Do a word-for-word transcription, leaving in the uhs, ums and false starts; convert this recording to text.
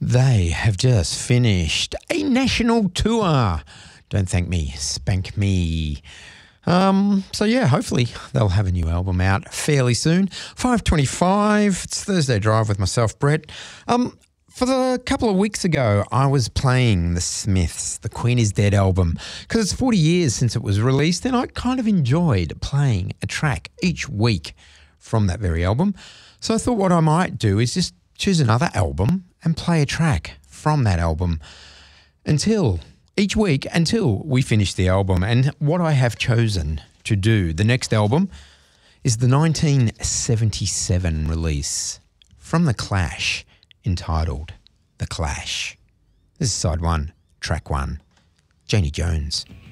They have just finished a national tour. Don't thank me, spank me. Um, so yeah, hopefully they'll have a new album out fairly soon. five twenty-five, it's Thursday Drive with myself, Brett. Um, for the couple of weeks ago, I was playing the Smiths, the Queen is Dead album, because it's forty years since it was released, and I kind of enjoyed playing a track each week from that very album. So I thought what I might do is just choose another album and play a track from that album until each week until we finish the album. And what I have chosen to do, the next album, is the nineteen seventy-seven release from The Clash entitled The Clash. This is side one, track one, Janie Jones.